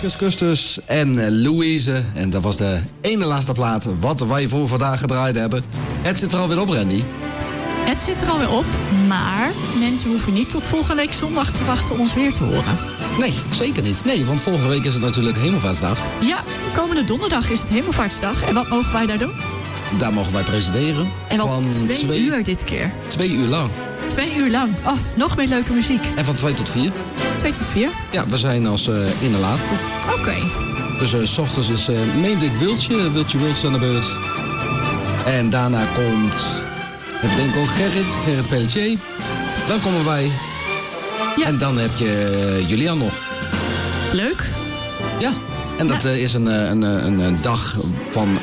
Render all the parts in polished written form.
Marcus Custus en Louise. En dat was de ene laatste plaat wat wij voor vandaag gedraaid hebben. Het zit er alweer op, Randy. Het zit er alweer op, maar mensen hoeven niet tot volgende week zondag te wachten om ons weer te horen. Nee, zeker niet. Nee, want volgende week is het natuurlijk Hemelvaartsdag. Ja, komende donderdag is het Hemelvaartsdag. En wat mogen wij daar doen? Daar mogen wij presenteren. En wel van 2 uur dit keer. 2 uur lang. 2 uur lang. Oh, nog meer leuke muziek. En van 2 tot 4. 2 tot 4? Ja, we zijn als in de laatste. Oké. Dus 's ochtends is, meende ik, Wiltje aan de beurt. En daarna komt, even denken ook, Gerrit Pelletier. Dan komen wij. Ja. En dan heb je Julian nog. Leuk. Ja, en dat is een dag van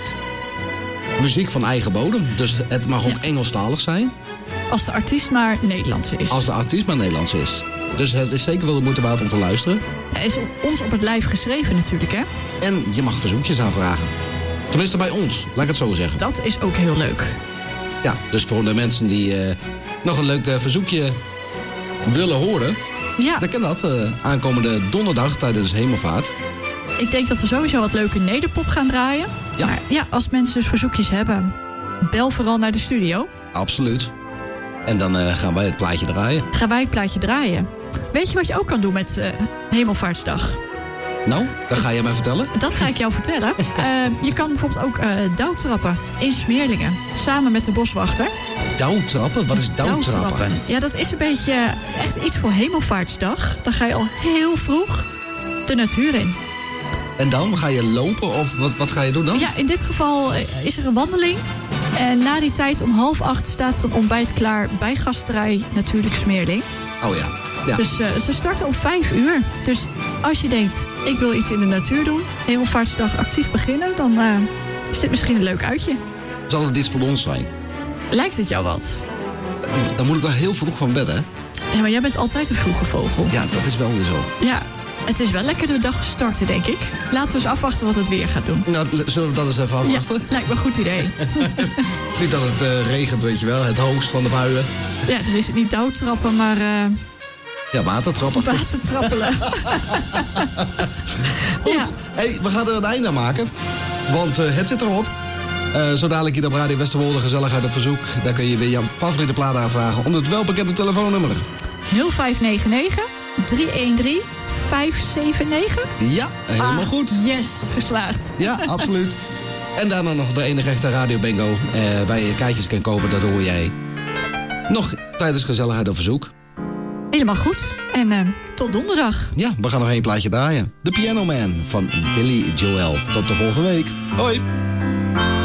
muziek van eigen bodem. Dus het mag ook Engelstalig zijn. Als de artiest maar Nederlands is. Als de artiest maar Nederlands is. Dus het is zeker wel de moeite waard om te luisteren. Hij is ons op het lijf geschreven natuurlijk, hè? En je mag verzoekjes aanvragen. Tenminste bij ons, laat ik het zo zeggen. Dat is ook heel leuk. Ja, dus voor de mensen die nog een leuk verzoekje willen horen. Ja. Dan kan dat aankomende donderdag tijdens Hemelvaart. Ik denk dat we sowieso wat leuke nederpop gaan draaien. Ja. Maar ja, als mensen dus verzoekjes hebben, bel vooral naar de studio. Absoluut. En dan gaan wij het plaatje draaien. Gaan wij het plaatje draaien. Weet je wat je ook kan doen met Hemelvaartsdag? Nou, dat ga je mij vertellen. Dat ga ik jou vertellen. Je kan bijvoorbeeld ook douwtrappen in Smeerlingen. Samen met de boswachter. Douwtrappen? Wat is douwtrappen? Ja, dat is een beetje echt iets voor Hemelvaartsdag. Dan ga je al heel vroeg de natuur in. En dan ga je lopen of wat ga je doen dan? Ja, in dit geval is er een wandeling. En na die tijd om 7:30 staat er een ontbijt klaar bij gasterij natuurlijk Smeerling. Oh ja. Ja. Dus ze starten om 5 uur. Dus als je denkt, ik wil iets in de natuur doen, Hemelvaartsdag actief beginnen, dan is dit misschien een leuk uitje. Zal het iets voor ons zijn? Lijkt het jou wat? Dan moet ik wel heel vroeg van bed, hè? Ja, maar jij bent altijd een vroege vogel. Ja, dat is wel weer zo. Ja, het is wel lekker de dag starten, denk ik. Laten we eens afwachten wat het weer gaat doen. Nou, zullen we dat eens even afwachten? Ja, lijkt me een goed idee. Niet dat het regent, weet je wel. Het hoogst van de buien. Ja, dan is het niet douwtrappen, maar... Ja, watertrappen. Watertrappelen. Goed, Ja. hey, we gaan er een einde aan maken. Want het zit erop. Zo dadelijk hier op Radio Westerwolde gezelligheid op verzoek. Daar kun je weer je favoriete plaat aanvragen onder het welbekende telefoonnummer. 0599 313 579. Ja, helemaal goed. Yes, geslaagd. Ja, absoluut. En daarna nog de enige echte Radio Bingo. Waar je kaartjes kan kopen, dat hoor jij nog tijdens gezelligheid op verzoek. Helemaal goed. En tot donderdag. Ja, we gaan nog één plaatje draaien. The Piano Man van Billy Joel. Tot de volgende week. Hoi.